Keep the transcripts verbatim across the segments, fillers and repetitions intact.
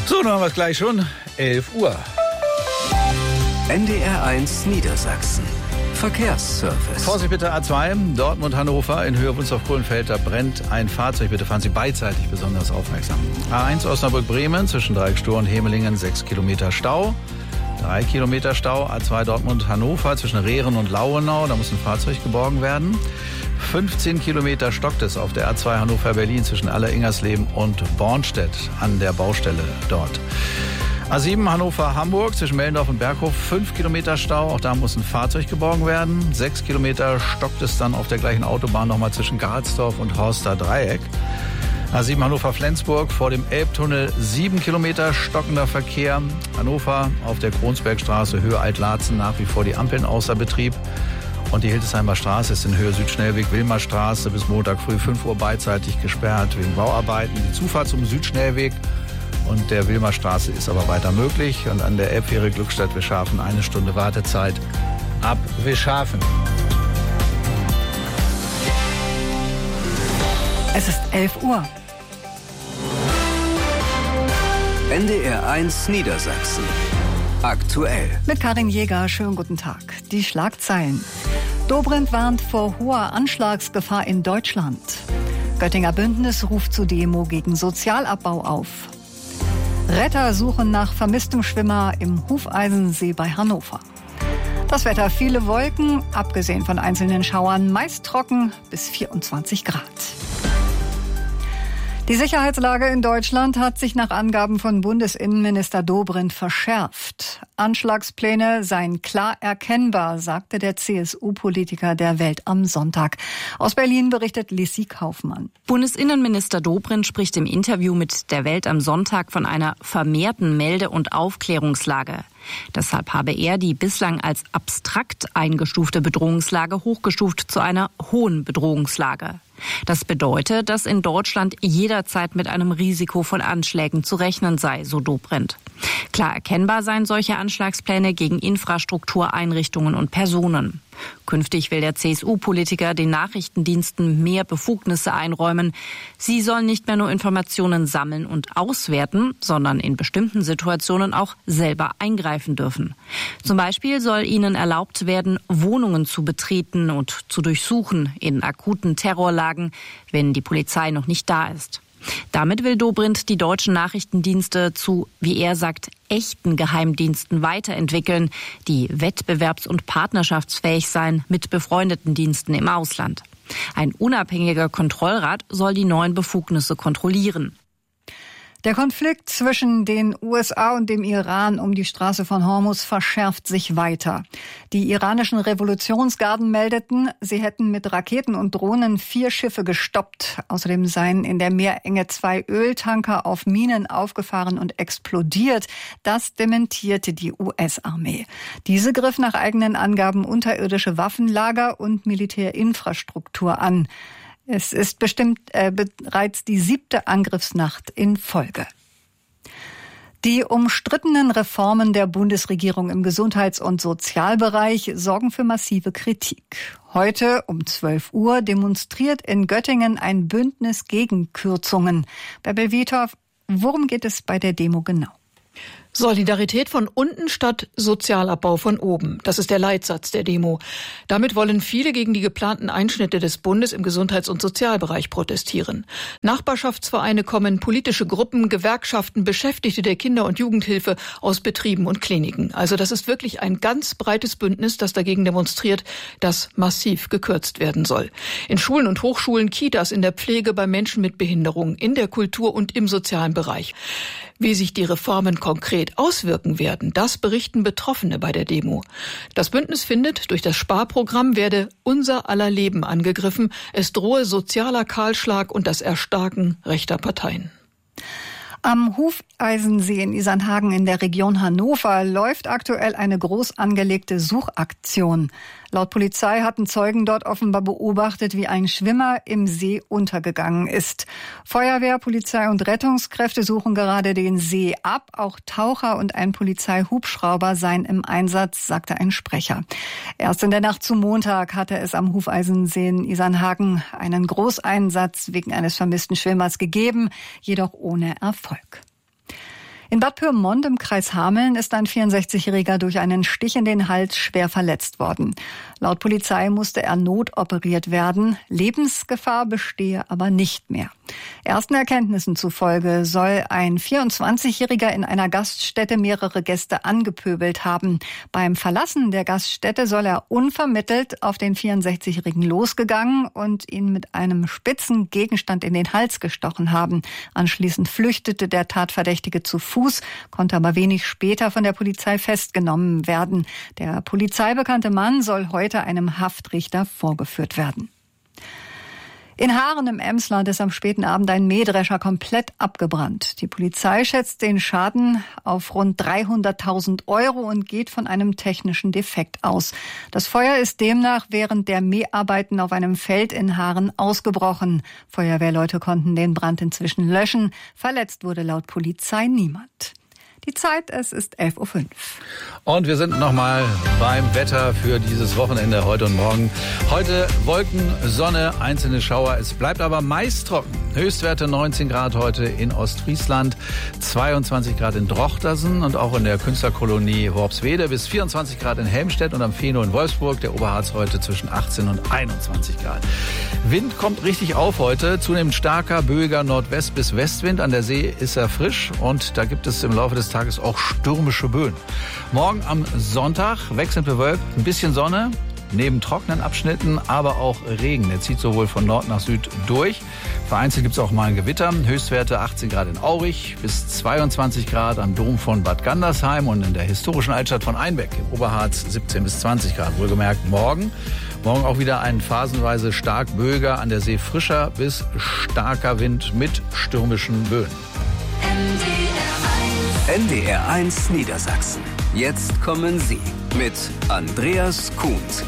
So, dann haben wir es gleich schon. elf Uhr. N D R eins Niedersachsen. Verkehrsservice. Vorsicht bitte A zwei, Dortmund-Hannover in Höhe Wunstorf-Kohlenfeld. Da brennt ein Fahrzeug. Bitte fahren Sie beidseitig besonders aufmerksam. A eins Osnabrück-Bremen zwischen Dreieckstür und Hemelingen sechs Kilometer Stau. drei Kilometer Stau. A zwei Dortmund-Hannover zwischen Rehren und Lauenau. Da muss ein Fahrzeug geborgen werden. fünfzehn Kilometer stockt es auf der A zwei Hannover-Berlin zwischen Aller-Ingersleben und Bornstedt an der Baustelle dort. A sieben Hannover-Hamburg zwischen Mellendorf und Berghof, fünf Kilometer Stau. Auch da muss ein Fahrzeug geborgen werden. sechs Kilometer stockt es dann auf der gleichen Autobahn nochmal zwischen Karlsdorf und Horster Dreieck. A sieben Hannover-Flensburg vor dem Elbtunnel, sieben Kilometer stockender Verkehr. Hannover auf der Kronsbergstraße, Höhe Altlarzen, nach wie vor die Ampeln außer Betrieb. Und die Hildesheimer Straße ist in Höhe Südschnellweg Wilmerstraße bis Montag früh fünf Uhr beidseitig gesperrt wegen Bauarbeiten. Die Zufahrt zum Südschnellweg und der Wilmerstraße ist aber weiter möglich. Und an der Elbfähre Glückstadt-Wischhafen eine Stunde Wartezeit ab Wischhafen. Es ist elf Uhr. N D R eins Niedersachsen. Aktuell. Mit Karin Jäger, schönen guten Tag. Die Schlagzeilen. Dobrindt warnt vor hoher Anschlagsgefahr in Deutschland. Göttinger Bündnis ruft zu Demo gegen Sozialabbau auf. Retter suchen nach vermisstem Schwimmer im Hufeisensee bei Hannover. Das Wetter, viele Wolken, abgesehen von einzelnen Schauern, meist trocken bis vierundzwanzig Grad. Die Sicherheitslage in Deutschland hat sich nach Angaben von Bundesinnenminister Dobrindt verschärft. Anschlagspläne seien klar erkennbar, sagte der C S U-Politiker der Welt am Sonntag. Aus Berlin berichtet Lissi Kaufmann. Bundesinnenminister Dobrindt spricht im Interview mit der Welt am Sonntag von einer vermehrten Melde- und Aufklärungslage. Deshalb habe er die bislang als abstrakt eingestufte Bedrohungslage hochgestuft zu einer hohen Bedrohungslage. Das bedeutet, dass in Deutschland jederzeit mit einem Risiko von Anschlägen zu rechnen sei, so Dobrindt. Klar erkennbar seien solche Anschlagspläne gegen Infrastruktur, Einrichtungen und Personen. Künftig will der C S U-Politiker den Nachrichtendiensten mehr Befugnisse einräumen. Sie sollen nicht mehr nur Informationen sammeln und auswerten, sondern in bestimmten Situationen auch selber eingreifen dürfen. Zum Beispiel soll ihnen erlaubt werden, Wohnungen zu betreten und zu durchsuchen in akuten Terrorlagen, wenn die Polizei noch nicht da ist. Damit will Dobrindt die deutschen Nachrichtendienste zu, wie er sagt, echten Geheimdiensten weiterentwickeln, die wettbewerbs- und partnerschaftsfähig seien mit befreundeten Diensten im Ausland. Ein unabhängiger Kontrollrat soll die neuen Befugnisse kontrollieren. Der Konflikt zwischen den U S A und dem Iran um die Straße von Hormuz verschärft sich weiter. Die iranischen Revolutionsgarden meldeten, sie hätten mit Raketen und Drohnen vier Schiffe gestoppt. Außerdem seien in der Meerenge zwei Öltanker auf Minen aufgefahren und explodiert. Das dementierte die U S-Armee. Diese griff nach eigenen Angaben unterirdische Waffenlager und Militärinfrastruktur an. Es ist bestimmt äh, bereits die siebte Angriffsnacht in Folge. Die umstrittenen Reformen der Bundesregierung im Gesundheits- und Sozialbereich sorgen für massive Kritik. Heute um zwölf Uhr demonstriert in Göttingen ein Bündnis gegen Kürzungen. Bärbel Wiethoff, worum geht es bei der Demo genau? Solidarität von unten statt Sozialabbau von oben. Das ist der Leitsatz der Demo. Damit wollen viele gegen die geplanten Einschnitte des Bundes im Gesundheits- und Sozialbereich protestieren. Nachbarschaftsvereine kommen, politische Gruppen, Gewerkschaften, Beschäftigte der Kinder- und Jugendhilfe aus Betrieben und Kliniken. Also das ist wirklich ein ganz breites Bündnis, das dagegen demonstriert, dass massiv gekürzt werden soll. In Schulen und Hochschulen, Kitas, in der Pflege, bei Menschen mit Behinderungen, in der Kultur und im sozialen Bereich. Wie sich die Reformen konkret auswirken werden, das berichten Betroffene bei der Demo. Das Bündnis findet, durch das Sparprogramm werde unser aller Leben angegriffen. Es drohe sozialer Kahlschlag und das Erstarken rechter Parteien. Am Hufeisensee in Isernhagen in der Region Hannover läuft aktuell eine groß angelegte Suchaktion. Laut Polizei hatten Zeugen dort offenbar beobachtet, wie ein Schwimmer im See untergegangen ist. Feuerwehr, Polizei und Rettungskräfte suchen gerade den See ab. Auch Taucher und ein Polizeihubschrauber seien im Einsatz, sagte ein Sprecher. Erst in der Nacht zu Montag hatte es am Hufeisensee in Isernhagen einen Großeinsatz wegen eines vermissten Schwimmers gegeben, jedoch ohne Erfolg. In Bad Pyrmont im Kreis Hameln ist ein vierundsechzigjähriger durch einen Stich in den Hals schwer verletzt worden. Laut Polizei musste er notoperiert werden. Lebensgefahr bestehe aber nicht mehr. Ersten Erkenntnissen zufolge soll ein vierundzwanzigjähriger in einer Gaststätte mehrere Gäste angepöbelt haben. Beim Verlassen der Gaststätte soll er unvermittelt auf den vierundsechzigjährigen losgegangen und ihn mit einem spitzen Gegenstand in den Hals gestochen haben. Anschließend flüchtete der Tatverdächtige zu Fuß, konnte aber wenig später von der Polizei festgenommen werden. Der polizeibekannte Mann soll heute einem Haftrichter vorgeführt werden. In Haaren im Emsland ist am späten Abend ein Mähdrescher komplett abgebrannt. Die Polizei schätzt den Schaden auf rund dreihunderttausend Euro und geht von einem technischen Defekt aus. Das Feuer ist demnach während der Mäharbeiten auf einem Feld in Haaren ausgebrochen. Feuerwehrleute konnten den Brand inzwischen löschen. Verletzt wurde laut Polizei niemand. Die Zeit, es ist elf Uhr fünf. Und wir sind nochmal beim Wetter für dieses Wochenende heute und morgen. Heute Wolken, Sonne, einzelne Schauer. Es bleibt aber meist trocken. Höchstwerte neunzehn Grad heute in Ostfriesland, zweiundzwanzig Grad in Drochtersen und auch in der Künstlerkolonie Worpswede, bis vierundzwanzig Grad in Helmstedt und am Fehnow in Wolfsburg. Der Oberharz heute zwischen achtzehn und einundzwanzig Grad. Wind kommt richtig auf heute. Zunehmend starker, böiger Nordwest- bis Westwind. An der See ist er frisch und da gibt es im Laufe des Tages auch stürmische Böen. Morgen am Sonntag wechselnd bewölkt, ein bisschen Sonne, neben trockenen Abschnitten, aber auch Regen. Der zieht sowohl von Nord nach Süd durch. Vereinzelt gibt es auch mal ein Gewitter. Höchstwerte achtzehn Grad in Aurich bis zweiundzwanzig Grad am Dom von Bad Gandersheim und in der historischen Altstadt von Einbeck im Oberharz siebzehn bis zwanzig Grad. Wohlgemerkt morgen. Morgen auch wieder ein phasenweise stark böiger, an der See frischer bis starker Wind mit stürmischen Böen. N D R eins Niedersachsen. Jetzt kommen Sie mit Andreas Kuhns.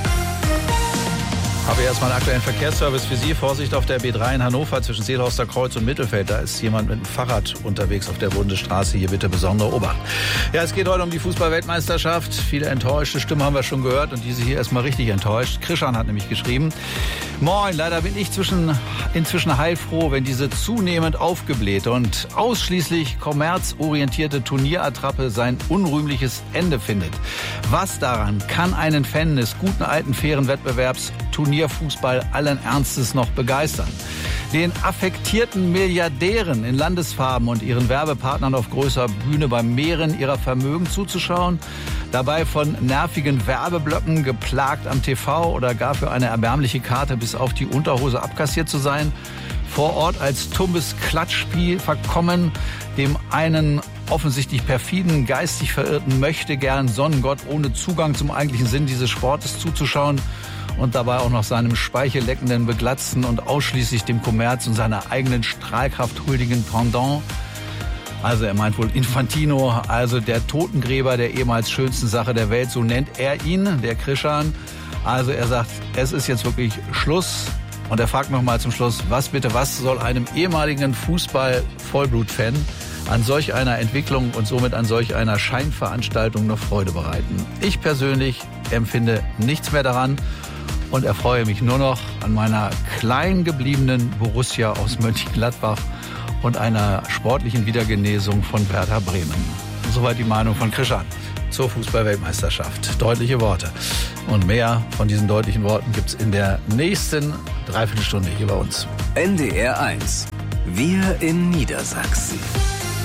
Habe erstmal einen aktuellen Verkehrsservice für Sie. Vorsicht auf der B drei in Hannover zwischen Seelhorster Kreuz und Mittelfeld. Da ist jemand mit dem Fahrrad unterwegs auf der Bundesstraße. Hier bitte besondere Obacht. Ja, es geht heute um die Fußball-Weltmeisterschaft. Viele enttäuschte Stimmen haben wir schon gehört und diese hier erstmal richtig enttäuscht. Krischan hat nämlich geschrieben: Moin, leider bin ich zwischen, inzwischen heilfroh, wenn diese zunehmend aufgeblähte und ausschließlich kommerzorientierte Turnierattrappe sein unrühmliches Ende findet. Was daran kann einen Fan des guten alten fairen Wettbewerbs Turnierfußball allen Ernstes noch begeistern? Den affektierten Milliardären in Landesfarben und ihren Werbepartnern auf größerer Bühne beim Mehren ihrer Vermögen zuzuschauen, dabei von nervigen Werbeblöcken geplagt am T V oder gar für eine erbärmliche Karte bis auf die Unterhose abkassiert zu sein, vor Ort als tumbes Klatschspiel verkommen, dem einen offensichtlich perfiden, geistig verirrten Möchtegern Sonnengott ohne Zugang zum eigentlichen Sinn dieses Sportes zuzuschauen und dabei auch noch seinem speichelleckenden, beglatzten und ausschließlich dem Kommerz und seiner eigenen Strahlkraft huldigen Pendant. Also er meint wohl Infantino, also der Totengräber der ehemals schönsten Sache der Welt, so nennt er ihn, der Krischan. Also er sagt, es ist jetzt wirklich Schluss. Und er fragt noch mal zum Schluss, was bitte, was soll einem ehemaligen Fußball-Vollblut-Fan an solch einer Entwicklung und somit an solch einer Scheinveranstaltung noch Freude bereiten? Ich persönlich empfinde nichts mehr daran und erfreue mich nur noch an meiner klein gebliebenen Borussia aus Mönchengladbach und einer sportlichen Wiedergenesung von Werder Bremen. Soweit die Meinung von Krischan zur Fußball-Weltmeisterschaft. Deutliche Worte. Und mehr von diesen deutlichen Worten gibt's in der nächsten Dreiviertelstunde hier bei uns. N D R eins. Wir in Niedersachsen.